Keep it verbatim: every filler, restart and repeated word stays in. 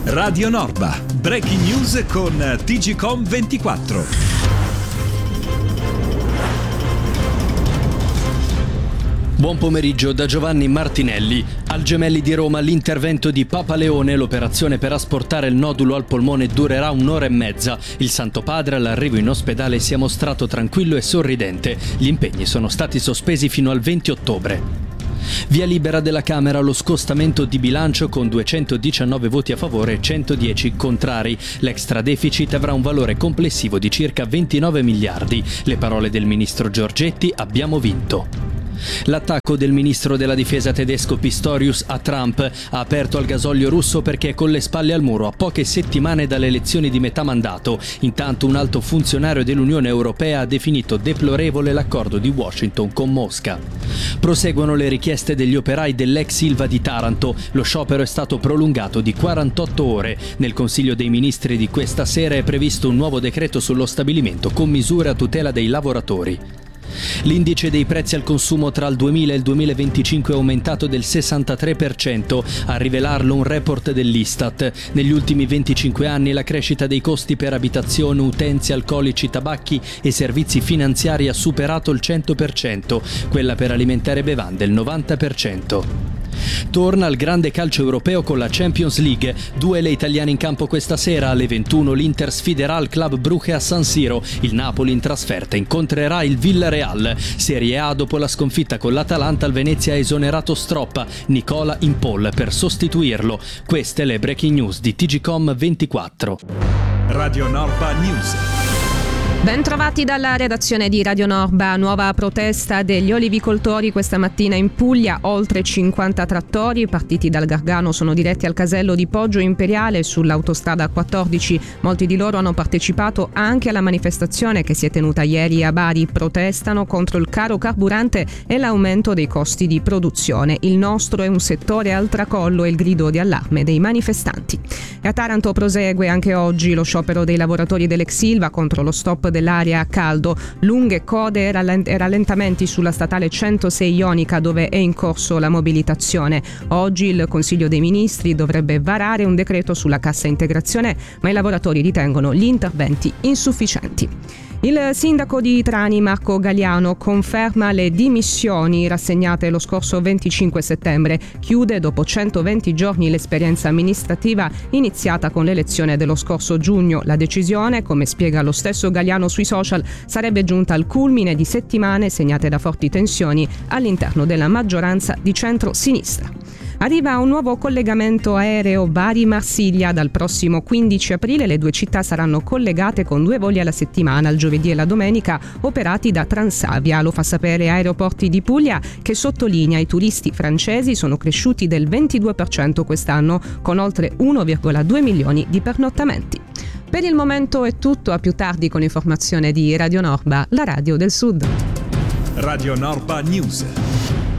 Radio Norba, breaking news con T G Com ventiquattro. Buon pomeriggio da Giovanni Martinelli. Al Gemelli di Roma l'intervento di Papa Leone, l'operazione per asportare il nodulo al polmone durerà un'ora e mezza. Il Santo Padre all'arrivo in ospedale si è mostrato tranquillo e sorridente. Gli impegni sono stati sospesi fino al venti ottobre. Via libera della Camera allo scostamento di bilancio con duecentodiciannove voti a favore e centodieci contrari. L'extra deficit avrà un valore complessivo di circa ventinove miliardi. Le parole del ministro Giorgetti: abbiamo vinto. L'attacco del ministro della difesa tedesco Pistorius a Trump ha aperto al gasolio russo perché è con le spalle al muro a poche settimane dalle elezioni di metà mandato. Intanto un alto funzionario dell'Unione Europea ha definito deplorevole l'accordo di Washington con Mosca. Proseguono le richieste degli operai dell'ex Ilva di Taranto. Lo sciopero è stato prolungato di quarantotto ore. Nel Consiglio dei Ministri di questa sera è previsto un nuovo decreto sullo stabilimento con misure a tutela dei lavoratori. L'indice dei prezzi al consumo tra il duemila e il duemilaventicinque è aumentato del sessantatré per cento, a rivelarlo un report dell'Istat. Negli ultimi venticinque anni la crescita dei costi per abitazione, utenze, alcolici, tabacchi e servizi finanziari ha superato il cento per cento, quella per alimentare e bevande il novanta per cento. Torna al grande calcio europeo con la Champions League. Due le italiane in campo questa sera. Alle ventuno l'Inter sfiderà il Club Brugge a San Siro. Il Napoli in trasferta incontrerà il Villarreal. Serie A: dopo la sconfitta con l'Atalanta, il Venezia ha esonerato Stroppa. Nicola in pole per sostituirlo. Queste le breaking news di T G Com ventiquattro. Radio Norba News. Ben trovati dalla redazione di Radio Norba. Nuova protesta degli olivicoltori questa mattina in Puglia. Oltre cinquanta trattori partiti dal Gargano sono diretti al casello di Poggio Imperiale sull'autostrada quattordici. Molti di loro hanno partecipato anche alla manifestazione che si è tenuta ieri a Bari. Protestano contro il caro carburante e l'aumento dei costi di produzione. Il nostro è un settore al tracollo, è il grido di allarme dei manifestanti. E a Taranto prosegue anche oggi lo sciopero dei lavoratori dell'ex Ilva contro lo stop dell'aria a caldo. Lunghe code e rallentamenti sulla statale centosei Ionica, dove è in corso la mobilitazione. Oggi il Consiglio dei Ministri dovrebbe varare un decreto sulla cassa integrazione, ma i lavoratori ritengono gli interventi insufficienti. Il sindaco di Trani, Marco Galliano, conferma le dimissioni rassegnate lo scorso venticinque settembre. Chiude dopo centoventi giorni l'esperienza amministrativa iniziata con l'elezione dello scorso giugno. La decisione, come spiega lo stesso Galliano sui social, sarebbe giunta al culmine di settimane segnate da forti tensioni all'interno della maggioranza di centro-sinistra. Arriva un nuovo collegamento aereo Bari-Marsiglia. Dal prossimo quindici aprile le due città saranno collegate con due voli alla settimana, il giovedì e la domenica, operati da Transavia. Lo fa sapere Aeroporti di Puglia, che sottolinea i turisti francesi sono cresciuti del ventidue per cento quest'anno, con oltre uno virgola due milioni di pernottamenti. Per il momento è tutto, a più tardi con informazione di Radio Norba, la radio del Sud. Radio Norba News.